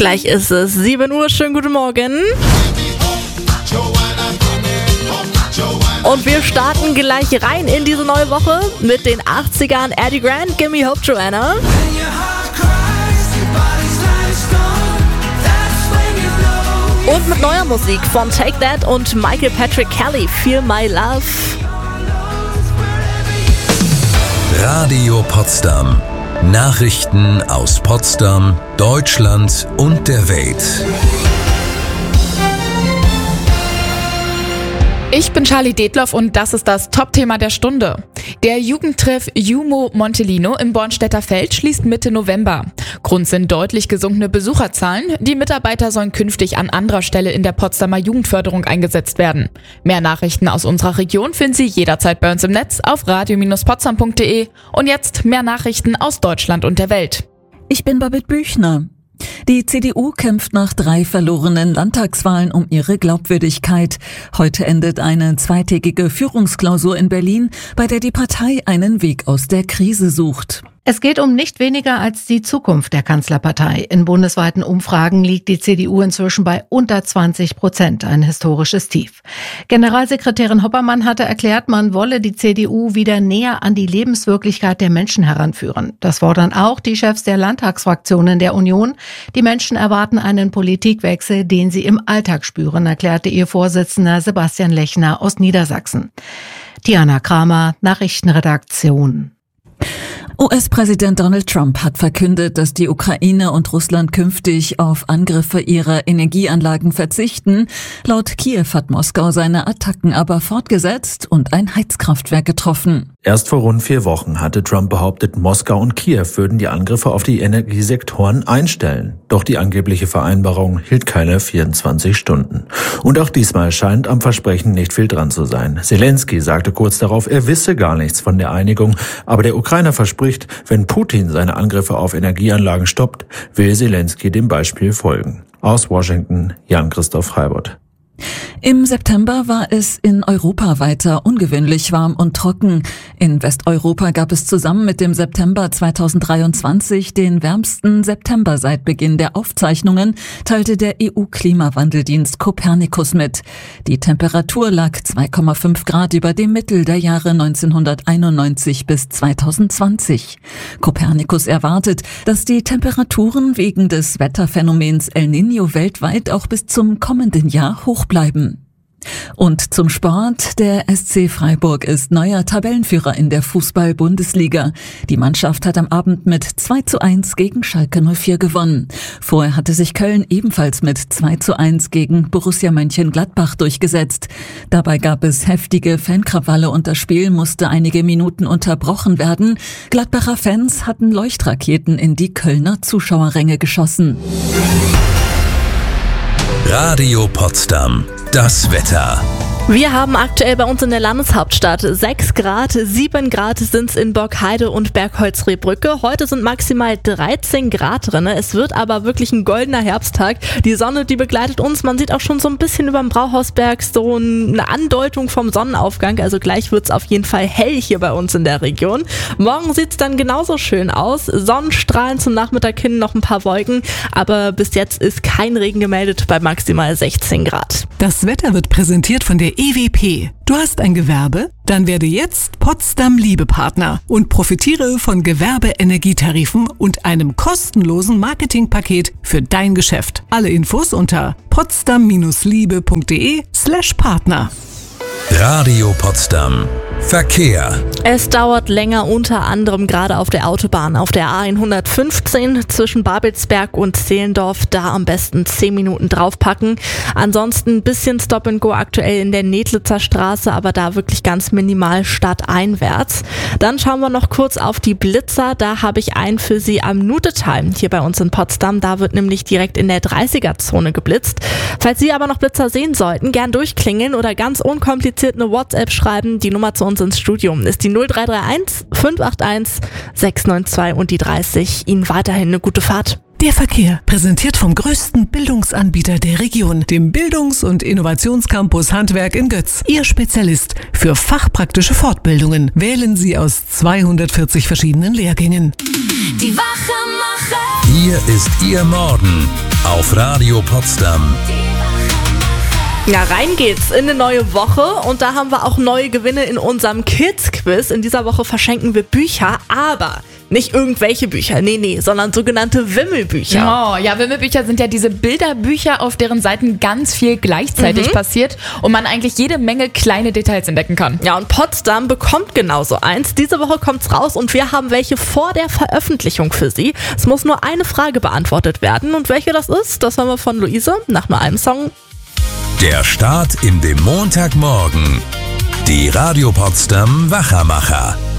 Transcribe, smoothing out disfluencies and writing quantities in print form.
Gleich ist es 7 Uhr, schönen guten Morgen. Und wir starten gleich rein in diese neue Woche mit den 80ern. Eddie Grant, Gimme Hope, Joanna. Und mit neuer Musik von Take That und Michael Patrick Kelly, Feel My Love. Radio Potsdam. Nachrichten aus Potsdam, Deutschland und der Welt. Ich bin Charlie Detloff und das ist das Top-Thema der Stunde. Der Jugendtreff Jumo Montelino im Bornstedter Feld schließt Mitte November. Grund sind deutlich gesunkene Besucherzahlen. Die Mitarbeiter sollen künftig an anderer Stelle in der Potsdamer Jugendförderung eingesetzt werden. Mehr Nachrichten aus unserer Region finden Sie jederzeit bei uns im Netz auf radio-potsdam.de. Und jetzt mehr Nachrichten aus Deutschland und der Welt. Ich bin Babette Büchner. Die CDU kämpft nach 3 verlorenen Landtagswahlen um ihre Glaubwürdigkeit. Heute endet eine zweitägige Führungsklausur in Berlin, bei der die Partei einen Weg aus der Krise sucht. Es geht um nicht weniger als die Zukunft der Kanzlerpartei. In bundesweiten Umfragen liegt die CDU inzwischen bei unter 20%, ein historisches Tief. Generalsekretärin Hoppermann hatte erklärt, man wolle die CDU wieder näher an die Lebenswirklichkeit der Menschen heranführen. Das fordern auch die Chefs der Landtagsfraktionen der Union. Die Menschen erwarten einen Politikwechsel, den sie im Alltag spüren, erklärte ihr Vorsitzender Sebastian Lechner aus Niedersachsen. Diana Kramer, Nachrichtenredaktion. US-Präsident Donald Trump hat verkündet, dass die Ukraine und Russland künftig auf Angriffe ihrer Energieanlagen verzichten. Laut Kiew hat Moskau seine Attacken aber fortgesetzt und ein Heizkraftwerk getroffen. Erst vor rund 4 Wochen hatte Trump behauptet, Moskau und Kiew würden die Angriffe auf die Energiesektoren einstellen. Doch die angebliche Vereinbarung hielt keine 24 Stunden. Und auch diesmal scheint am Versprechen nicht viel dran zu sein. Zelensky sagte kurz darauf, er wisse gar nichts von der Einigung, aber der Ukrainer verspricht, wenn Putin seine Angriffe auf Energieanlagen stoppt, will Zelensky dem Beispiel folgen. Aus Washington, Jan-Christoph Freibott. Im September war es in Europa weiter ungewöhnlich warm und trocken. In Westeuropa gab es zusammen mit dem September 2023 den wärmsten September seit Beginn der Aufzeichnungen, teilte der EU-Klimawandeldienst Copernicus mit. Die Temperatur lag 2,5 Grad über dem Mittel der Jahre 1991 bis 2020. Copernicus erwartet, dass die Temperaturen wegen des Wetterphänomens El Niño weltweit auch bis zum kommenden Jahr hoch bleiben. Und zum Sport. Der SC Freiburg ist neuer Tabellenführer in der Fußball-Bundesliga. Die Mannschaft hat am Abend mit 2:1 gegen Schalke 04 gewonnen. Vorher hatte sich Köln ebenfalls mit 2:1 gegen Borussia Mönchengladbach durchgesetzt. Dabei gab es heftige Fankrawalle und das Spiel musste einige Minuten unterbrochen werden. Gladbacher Fans hatten Leuchtraketen in die Kölner Zuschauerränge geschossen. Radio Potsdam. Das Wetter. Wir haben aktuell bei uns in der Landeshauptstadt 6 Grad, 7 Grad sind es in Borkheide und Bergholz-Rehbrücke. Heute sind maximal 13 Grad drin. Es wird aber wirklich ein goldener Herbsttag. Die Sonne, die begleitet uns. Man sieht auch schon so ein bisschen über dem Brauhausberg so eine Andeutung vom Sonnenaufgang. Also gleich wird es auf jeden Fall hell hier bei uns in der Region. Morgen sieht es dann genauso schön aus. Sonnenstrahlen zum Nachmittag hin, noch ein paar Wolken. Aber bis jetzt ist kein Regen gemeldet bei maximal 16 Grad. Das Wetter wird präsentiert von der EWP. Du hast ein Gewerbe? Dann werde jetzt Potsdam Liebepartner und profitiere von Gewerbeenergietarifen und einem kostenlosen Marketingpaket für dein Geschäft. Alle Infos unter potsdam-liebe.de/Partner. Radio Potsdam. Verkehr. Es dauert länger, unter anderem gerade auf der Autobahn, auf der A115 zwischen Babelsberg und Zehlendorf, da am besten 10 Minuten draufpacken. Ansonsten ein bisschen Stop and Go aktuell in der Nedlitzer Straße, aber da wirklich ganz minimal stadteinwärts. Dann schauen wir noch kurz auf die Blitzer, da habe ich einen für Sie am Nudetal hier bei uns in Potsdam, da wird nämlich direkt in der 30er-Zone geblitzt. Falls Sie aber noch Blitzer sehen sollten, gern durchklingeln oder ganz unkompliziert eine WhatsApp schreiben, die Nummer zu uns ins Studio ist die 0331 581 692 und die 30. Ihnen weiterhin eine gute Fahrt. Der Verkehr, präsentiert vom größten Bildungsanbieter der Region, dem Bildungs- und Innovationscampus Handwerk in Götz. Ihr Spezialist für fachpraktische Fortbildungen. Wählen Sie aus 240 verschiedenen Lehrgängen. Die Wachemacher. Hier ist Ihr Morgen auf Radio Potsdam. Ja, rein geht's in eine neue Woche und da haben wir auch neue Gewinne in unserem Kids-Quiz. In dieser Woche verschenken wir Bücher, aber nicht irgendwelche Bücher, nee, sondern sogenannte Wimmelbücher. Oh, ja, Wimmelbücher sind ja diese Bilderbücher, auf deren Seiten ganz viel gleichzeitig passiert und man eigentlich jede Menge kleine Details entdecken kann. Ja, und Potsdam bekommt genauso eins. Diese Woche kommt's raus und wir haben welche vor der Veröffentlichung für Sie. Es muss nur eine Frage beantwortet werden und welche das ist, das hören wir von Luise nach nur einem Song. Der Start in den Montagmorgen. Die Radio Potsdam Wachermacher.